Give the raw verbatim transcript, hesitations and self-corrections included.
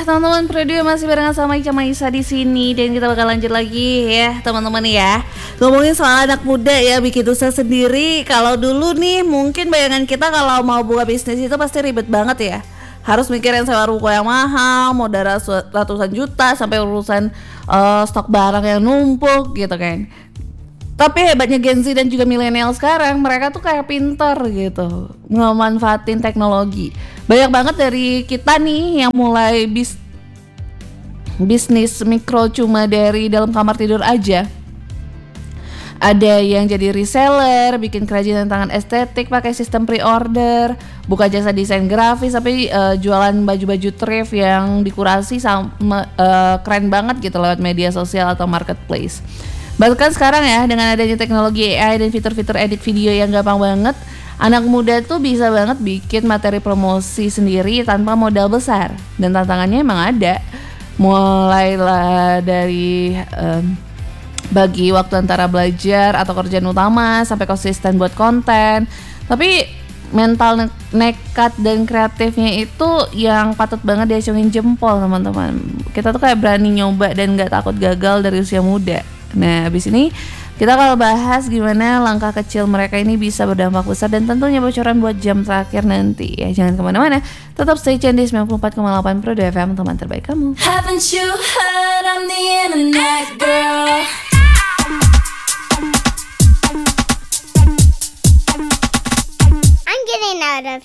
teman-teman Preview masih barengan sama Ica Maisa di sini dan kita bakal lanjut lagi ya teman-teman ya. Ngomongin soal anak muda ya bikin usaha sendiri. Kalau dulu nih mungkin bayangan kita kalau mau buka bisnis itu pasti ribet banget ya. Harus mikirin sewa ruko yang mahal, modal ratusan juta sampai urusan uh, stok barang yang numpuk gitu kan. Tapi hebatnya Gen Z dan juga milenial sekarang, mereka tuh kayak pinter gitu ngemanfaatin teknologi. Banyak banget dari kita nih yang mulai bis, bisnis mikro cuma dari dalam kamar tidur aja. Ada yang jadi reseller, bikin kerajinan tangan estetik pakai sistem pre-order, buka jasa desain grafis, tapi uh, jualan baju-baju thrift yang dikurasi sama uh, keren banget gitu lewat media sosial atau marketplace. Bahkan sekarang ya dengan adanya teknologi A I dan fitur-fitur edit video yang gampang banget, anak muda tuh bisa banget bikin materi promosi sendiri tanpa modal besar. Dan tantangannya emang ada, mulailah dari um, bagi waktu antara belajar atau kerjaan utama sampai konsisten buat konten. Tapi mental ne- nekat dan kreatifnya itu yang patut banget diacungin jempol teman-teman. Kita tuh kayak berani nyoba dan gak takut gagal dari usia muda. Nah, abis ini kita kalau bahas gimana langkah kecil mereka ini bisa berdampak besar dan tentunya bocoran buat jam terakhir nanti ya. Jangan kemana-mana, tetap stay tune di sembilan puluh empat koma delapan Pro F M, teman terbaik kamu. Haven't you heard I'm the internet girl? I'm getting out of